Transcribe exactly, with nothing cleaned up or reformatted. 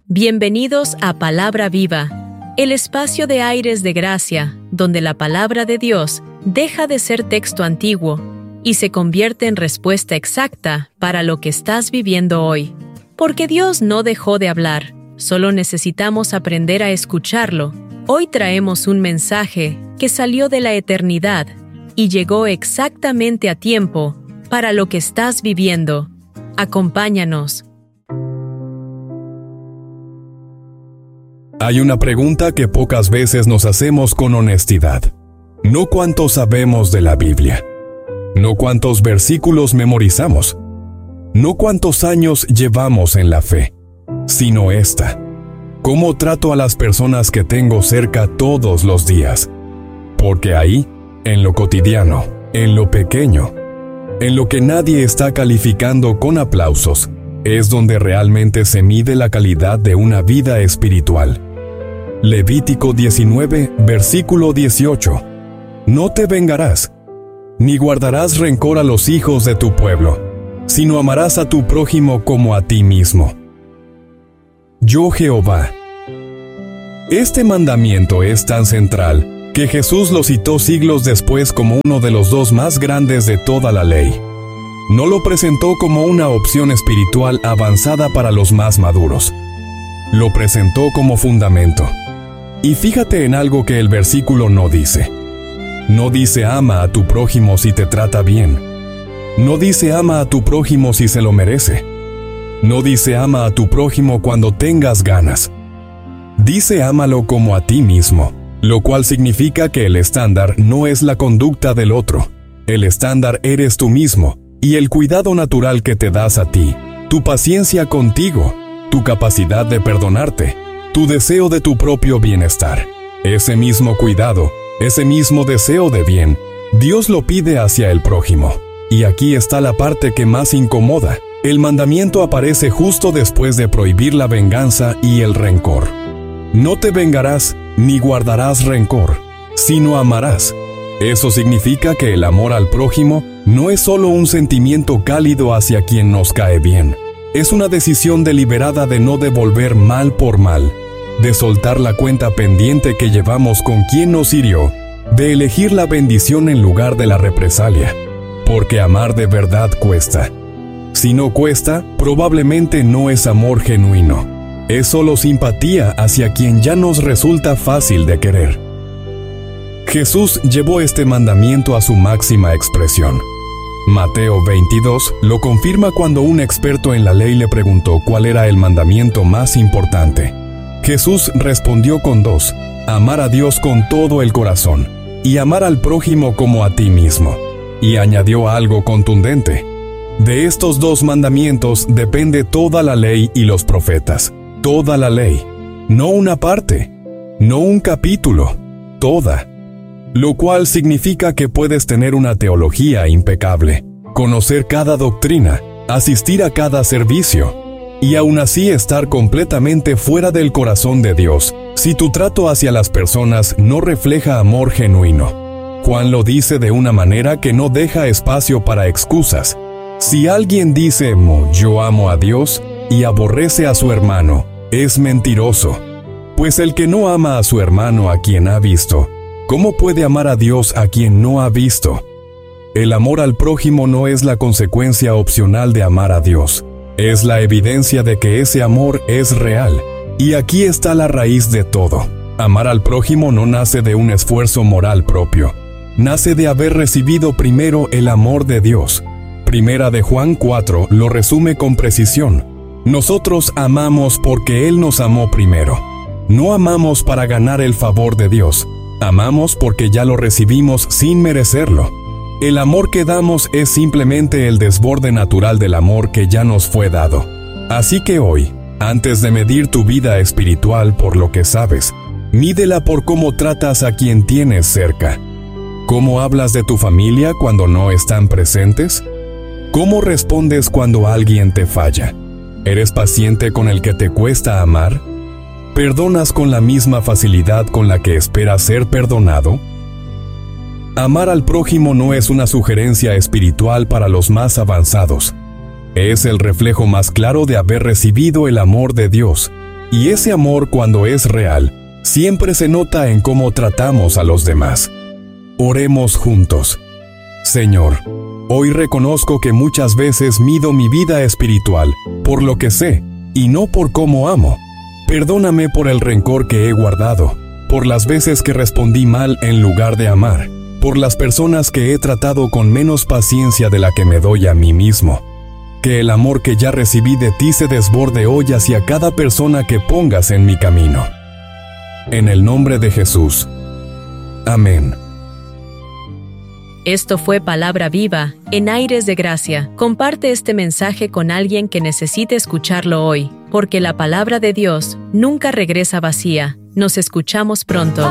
Bienvenidos a Palabra Viva, el espacio de aires de gracia, donde la palabra de Dios deja de ser texto antiguo y se convierte en respuesta exacta para lo que estás viviendo hoy. Porque Dios no dejó de hablar, solo necesitamos aprender a escucharlo. Hoy traemos un mensaje que salió de la eternidad y llegó exactamente a tiempo para lo que estás viviendo. Acompáñanos. Hay una pregunta que pocas veces nos hacemos con honestidad. No cuánto sabemos de la Biblia. No cuántos versículos memorizamos. No cuántos años llevamos en la fe. Sino esta. ¿Cómo trato a las personas que tengo cerca todos los días? Porque ahí, en lo cotidiano, en lo pequeño, en lo que nadie está calificando con aplausos, es donde realmente se mide la calidad de una vida espiritual. Levítico diecinueve, versículo dieciocho. No te vengarás, ni guardarás rencor a los hijos de tu pueblo, sino amarás a tu prójimo como a ti mismo. Yo Jehová. Este mandamiento es tan central que Jesús lo citó siglos después como uno de los dos más grandes de toda la ley. No lo presentó como una opción espiritual avanzada para los más maduros. Lo presentó como fundamento. Y fíjate en algo que el versículo no dice. No dice ama a tu prójimo si te trata bien. No dice ama a tu prójimo si se lo merece. No dice ama a tu prójimo cuando tengas ganas. Dice ámalo como a ti mismo, lo cual significa que el estándar no es la conducta del otro. El estándar eres tú mismo, y el cuidado natural que te das a ti, tu paciencia contigo, tu capacidad de perdonarte, tu deseo de tu propio bienestar. Ese mismo cuidado, ese mismo deseo de bien, Dios lo pide hacia el prójimo. Y aquí está la parte que más incomoda. El mandamiento aparece justo después de prohibir la venganza y el rencor. No te vengarás ni guardarás rencor, sino amarás. Eso significa que el amor al prójimo no es solo un sentimiento cálido hacia quien nos cae bien. Es una decisión deliberada de no devolver mal por mal, de soltar la cuenta pendiente que llevamos con quien nos hirió, de elegir la bendición en lugar de la represalia. Porque amar de verdad cuesta. Si no cuesta, probablemente no es amor genuino. Es solo simpatía hacia quien ya nos resulta fácil de querer. Jesús llevó este mandamiento a su máxima expresión. Mateo veintidós lo confirma cuando un experto en la ley le preguntó cuál era el mandamiento más importante. Jesús respondió con dos: amar a Dios con todo el corazón y amar al prójimo como a ti mismo. Y añadió algo contundente: de estos dos mandamientos depende toda la ley y los profetas. Toda la ley, no una parte, no un capítulo, toda. Lo cual significa que puedes tener una teología impecable, conocer cada doctrina, asistir a cada servicio, y aún así estar completamente fuera del corazón de Dios, si tu trato hacia las personas no refleja amor genuino. Juan lo dice de una manera que no deja espacio para excusas. Si alguien dice, yo amo a Dios, y aborrece a su hermano, es mentiroso. Pues el que no ama a su hermano a quien ha visto, ¿cómo puede amar a Dios a quien no ha visto? El amor al prójimo no es la consecuencia opcional de amar a Dios. Es la evidencia de que ese amor es real. Y aquí está la raíz de todo. Amar al prójimo no nace de un esfuerzo moral propio. Nace de haber recibido primero el amor de Dios. Primera de Juan cuatro lo resume con precisión. Nosotros amamos porque Él nos amó primero. No amamos para ganar el favor de Dios. Amamos porque ya lo recibimos sin merecerlo. El amor que damos es simplemente el desborde natural del amor que ya nos fue dado. Así que hoy, antes de medir tu vida espiritual por lo que sabes, mídela por cómo tratas a quien tienes cerca. ¿Cómo hablas de tu familia cuando no están presentes? ¿Cómo respondes cuando alguien te falla? ¿Eres paciente con el que te cuesta amar? ¿Perdonas con la misma facilidad con la que esperas ser perdonado? Amar al prójimo no es una sugerencia espiritual para los más avanzados. Es el reflejo más claro de haber recibido el amor de Dios. Y ese amor, cuando es real, siempre se nota en cómo tratamos a los demás. Oremos juntos. Señor, hoy reconozco que muchas veces mido mi vida espiritual por lo que sé y no por cómo amo. Perdóname por el rencor que he guardado, por las veces que respondí mal en lugar de amar, por las personas que he tratado con menos paciencia de la que me doy a mí mismo. Que el amor que ya recibí de ti se desborde hoy hacia cada persona que pongas en mi camino. En el nombre de Jesús. Amén. Esto fue Palabra Viva, en Aires de Gracia. Comparte este mensaje con alguien que necesite escucharlo hoy, porque la palabra de Dios nunca regresa vacía. Nos escuchamos pronto.